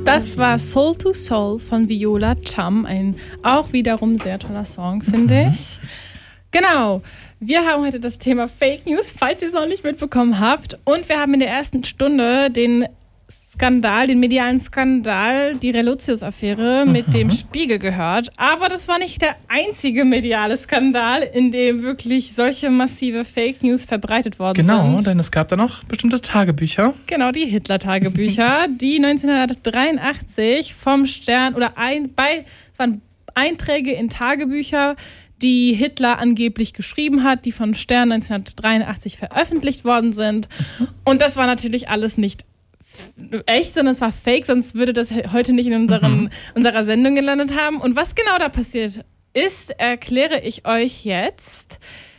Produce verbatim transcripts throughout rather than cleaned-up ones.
Das war Soul to Soul von Viola Cham, ein auch wiederum sehr toller Song, finde ich. Genau, wir haben heute das Thema Fake News, falls ihr es noch nicht mitbekommen habt. Und wir haben in der ersten Stunde den Skandal, den medialen Skandal, die Relotius-Affäre mit dem Spiegel gehört. Aber das war nicht der einzige mediale Skandal, in dem wirklich solche massive Fake News verbreitet worden genau, sind. Genau, denn es gab da noch bestimmte Tagebücher. Genau, die Hitler-Tagebücher, die neunzehnhundertdreiundachtzig vom Stern oder ein, bei, es waren Einträge in Tagebücher, die Hitler angeblich geschrieben hat, die von Stern neunzehnhundertdreiundachtzig veröffentlicht worden sind. Und das war natürlich alles nicht echt, sondern es war fake, sonst würde das heute nicht in unseren, mhm. unserer Sendung gelandet haben. Und was genau da passiert ist, erkläre ich euch jetzt.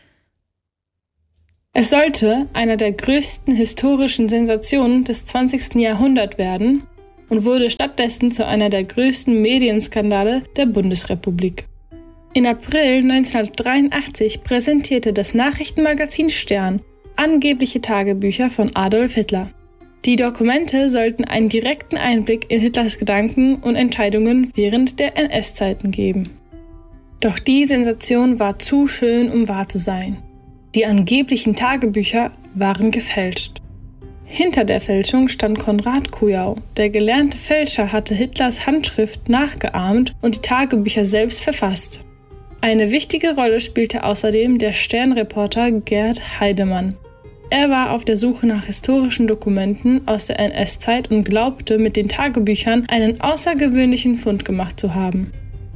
Es sollte einer der größten historischen Sensationen des zwanzigsten Jahrhunderts werden und wurde stattdessen zu einer der größten Medienskandale der Bundesrepublik. In April neunzehnhundertdreiundachtzig präsentierte das Nachrichtenmagazin Stern angebliche Tagebücher von Adolf Hitler. Die Dokumente sollten einen direkten Einblick in Hitlers Gedanken und Entscheidungen während der N S-Zeiten geben. Doch die Sensation war zu schön, um wahr zu sein. Die angeblichen Tagebücher waren gefälscht. Hinter der Fälschung stand Konrad Kujau. Der gelernte Fälscher hatte Hitlers Handschrift nachgeahmt und die Tagebücher selbst verfasst. Eine wichtige Rolle spielte außerdem der Stern-Reporter Gerd Heidemann. Er war auf der Suche nach historischen Dokumenten aus der N S-Zeit und glaubte, mit den Tagebüchern einen außergewöhnlichen Fund gemacht zu haben.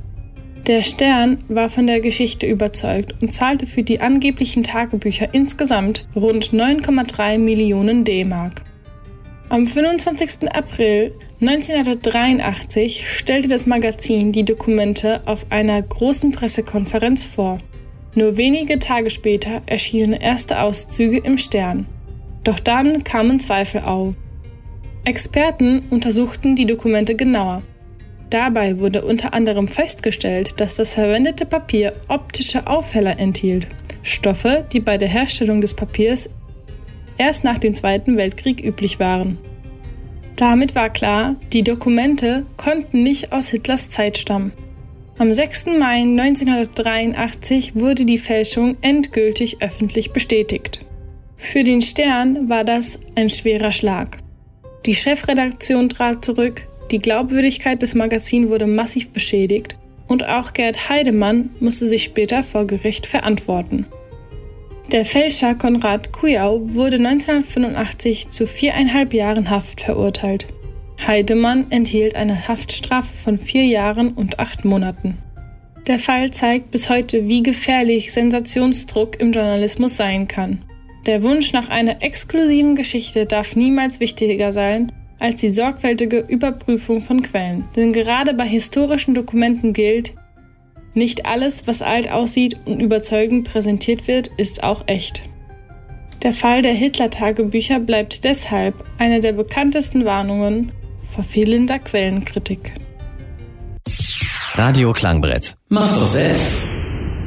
Der Stern war von der Geschichte überzeugt und zahlte für die angeblichen Tagebücher insgesamt rund neun Komma drei Millionen D-Mark. Am fünfundzwanzigsten April neunzehnhundertdreiundachtzig stellte das Magazin die Dokumente auf einer großen Pressekonferenz vor. Nur wenige Tage später erschienen erste Auszüge im Stern. Doch dann kamen Zweifel auf. Experten untersuchten die Dokumente genauer. Dabei wurde unter anderem festgestellt, dass das verwendete Papier optische Aufheller enthielt, Stoffe, die bei der Herstellung des Papiers erst nach dem Zweiten Weltkrieg üblich waren. Damit war klar, die Dokumente konnten nicht aus Hitlers Zeit stammen. Am sechsten Mai neunzehnhundertdreiundachtzig wurde die Fälschung endgültig öffentlich bestätigt. Für den Stern war das ein schwerer Schlag. Die Chefredaktion trat zurück, die Glaubwürdigkeit des Magazins wurde massiv beschädigt und auch Gerd Heidemann musste sich später vor Gericht verantworten. Der Fälscher Konrad Kujau wurde neunzehnhundertfünfundachtzig zu viereinhalb Jahren Haft verurteilt. Heidemann enthielt eine Haftstrafe von vier Jahren und acht Monaten. Der Fall zeigt bis heute, wie gefährlich Sensationsdruck im Journalismus sein kann. Der Wunsch nach einer exklusiven Geschichte darf niemals wichtiger sein als die sorgfältige Überprüfung von Quellen. Denn gerade bei historischen Dokumenten gilt, nicht alles, was alt aussieht und überzeugend präsentiert wird, ist auch echt. Der Fall der Hitler-Tagebücher bleibt deshalb eine der bekanntesten Warnungen vor fehlender Quellenkritik. Radio Klangbrett. Mach's doch selbst.